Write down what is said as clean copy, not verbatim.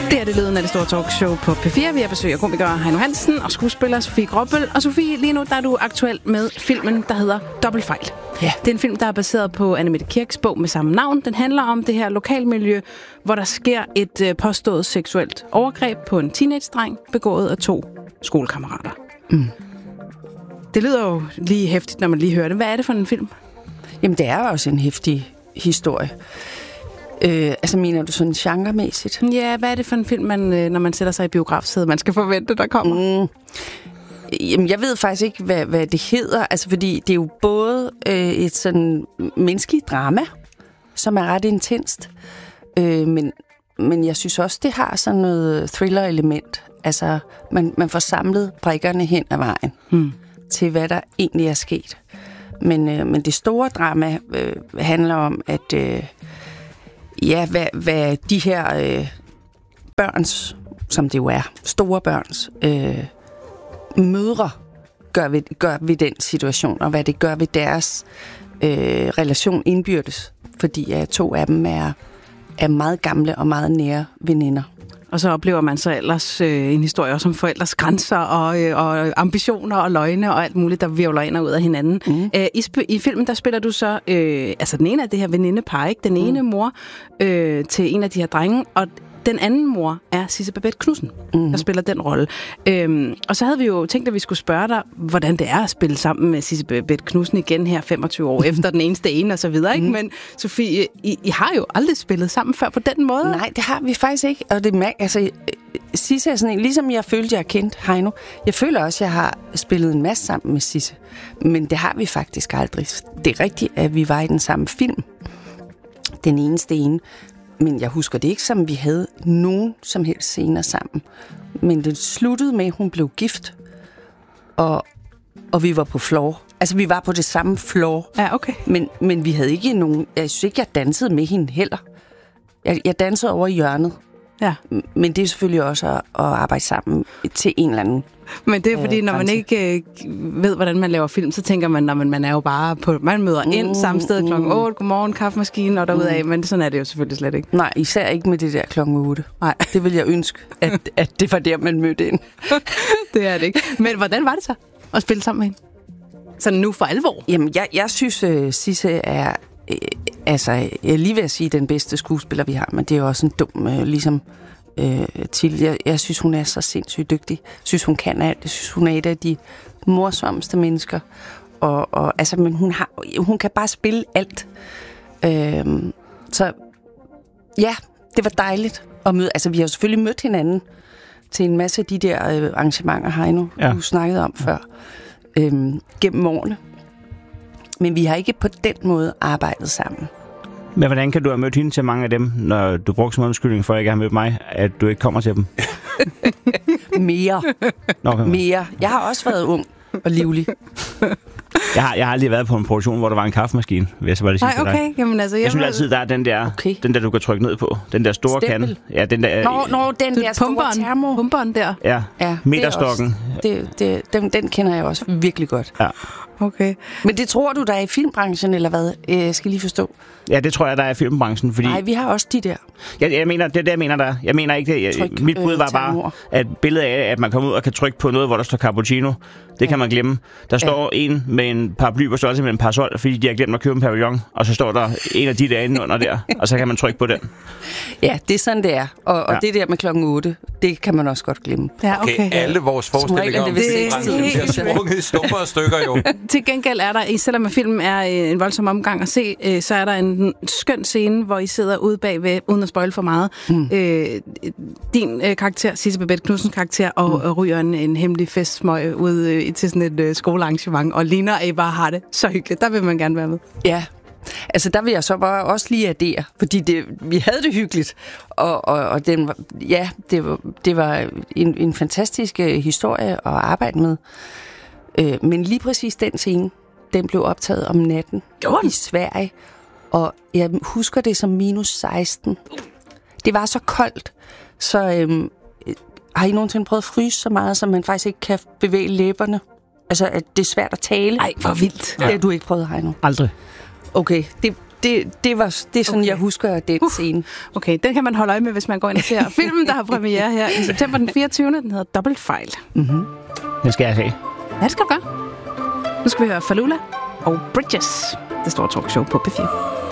Det er det lyden af det store talkshow på P4. Vi har besøg af komiker Heino Hansen og skuespiller Sofie Gråbøl. Og Sofie, lige nu der er du aktuel med filmen, der hedder Dobbeltfejl. Ja. Det er en film, der er baseret på Annemette Kirks bog med samme navn. Den handler om det her lokalmiljø, hvor der sker et påstået seksuelt overgreb på en teenage-dreng, begået af 2 skolekammerater. Mm. Det lyder jo lige hæftigt, når man lige hører det. Hvad er det for en film? Jamen, det er også en hæftig historie. Altså, mener du sådan genremæssigt? Ja, hvad er det for en film, når man sætter sig i biografsædet, man skal forvente, der kommer? Jamen, jeg ved faktisk ikke, hvad det hedder. Altså, fordi det er jo både et sådan menneskeligt drama, som er ret intenst. Men jeg synes også, det har sådan noget thriller-element. Altså, man får samlet brikkerne hen ad vejen til, hvad der egentlig er sket. Men det store drama handler om, at hvad de her børns, som det jo er, store børns mødre gør ved den situation, og hvad det gør ved deres relation indbyrdes, fordi 2 af dem er meget gamle og meget nære veninder. Og så oplever man så ellers en historie også om forældres grænser og ambitioner og løgne og alt muligt, der virvler ind og ud af hinanden. I filmen, der spiller du så altså den ene af det her venindepar, ikke? Den ene mor til en af de her drenge, og den anden mor er Sisse Babett Knudsen, der spiller den rolle. Og så havde vi jo tænkt, at vi skulle spørge dig, hvordan det er at spille sammen med Sisse Babett Knudsen igen her 25 år efter den eneste ene og så videre. Ikke? Men Sofie, I har jo aldrig spillet sammen før på den måde. Nej, det har vi faktisk ikke. Og det altså, Sisse er sådan en, ligesom jeg følte, jeg kendt Heino. Jeg føler også, jeg har spillet en masse sammen med Sisse. Men det har vi faktisk aldrig. Det er rigtigt, at vi var i den samme film. Den eneste ene. Men jeg husker det ikke, som vi havde nogen som helst scener sammen. Men det sluttede med, at hun blev gift, og vi var på floor. Altså, vi var på det samme floor. Ja, okay. Men vi havde ikke nogen... Jeg synes ikke, jeg dansede med hende heller. Jeg dansede over i hjørnet. Ja. Men det er selvfølgelig også at arbejde sammen til en eller anden. Men det er fordi, når man ikke ved, hvordan man laver film, så tænker man, når man er jo bare på... Man møder ind samme sted kl. 8, godmorgen, kaffemaskinen og derudaf, men sådan er det jo selvfølgelig slet ikke. Nej, især ikke med det der kl. 8. Nej. Det vil jeg ønske, at det var der, man mødte ind. Det er det ikke. Men hvordan var det så at spille sammen med hende? Sådan nu for alvor? Jamen, jeg synes, Sisse er... Altså, jeg er lige ved at sige, den bedste skuespiller, vi har, men det er jo også en dum, ligesom til. Jeg synes, hun er så sindssygt dygtig. Jeg synes, hun kan alt. Jeg synes, hun er et af de morsomste mennesker. Og altså, men hun kan bare spille alt. Så ja, det var dejligt at møde. Altså, vi har jo selvfølgelig mødt hinanden til en masse af de der arrangementer, Heino, du snakkede om før, gennem årene. Men vi har ikke på den måde arbejdet sammen. Men hvordan kan du have mødt hende til mange af dem, når du brugte som undskyldning for ikke at have mødt mig, at du ikke kommer til dem? Mere. Mere. Jeg har også været ung og livlig. Jeg har aldrig været på en produktion, hvor der var en kaffemaskine, hvis jeg var det sidste. Nej, okay. Jamen, altså, jeg synes altid, der er den der, du kan trykke ned på. Den der store kande. Ja, den der... Nå, den der store termo. Pumperen der. Ja, meterstokken. Den kender jeg også virkelig godt. Ja. Okay. Men det tror du, der er i filmbranchen, eller hvad? Jeg skal lige forstå. Ja, det tror jeg, der er i filmbranchen, fordi... Nej, vi har også de der. Jeg mener, det er det, jeg mener, der. Jeg mener ikke det. Mit bud var bare, at billedet af, at man kommer ud og kan trykke på noget, hvor der står cappuccino, det kan man glemme. Der står en med en paraply på størrelse med en parasol, fordi de har glemt at købe en pavillon, og så står der en af de der inde under der, og så kan man trykke på den. Ja, det er sådan, det er. Og det der med klokken 8, det kan man også godt glemme. Ja, okay. Alle vores forestillinger om filmbranchen bliver sprunget i stumper og stykker jo. Til gengæld er der, selvom filmen er en voldsom omgang at se, så er der en skøn scene, hvor I sidder ude bagved, uden at spoile for meget. Din karakter, Sisse Babett Knudsens karakter, og ryger en hemmelig festsmøg ud til sådan et skolearrangement, og ligner, at I bare har det så hyggeligt. Der vil man gerne være med. Ja, altså der vil jeg så bare også lige addere, fordi vi havde det hyggeligt, og det var en fantastisk historie at arbejde med. Men lige præcis den scene, den blev optaget om natten i Sverige, og jeg husker det som minus 16. Det var så koldt, så har I nogensinde prøvet at fryse så meget, så man faktisk ikke kan bevæge læberne? Altså, at det er svært at tale. Ej, hvor vildt. Det har du ikke prøvet, Heino. Aldrig. Okay, det er sådan, jeg husker den scene. Okay, den kan man holde øje med, hvis man går ind og ser filmen, der har premiere her i september den 24. Den hedder Dobbeltfejl. Mm-hmm. Den skal jeg se. Ja, det skal du gøre. Nu skal vi høre Falula og Bridges. Det store talkshow på P4.